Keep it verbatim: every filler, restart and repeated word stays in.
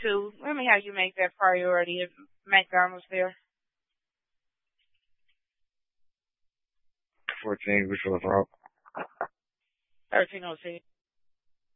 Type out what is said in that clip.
too. Let me have you make that priority if McDonald's there. fourteen, which was wrong. thirteen oh six.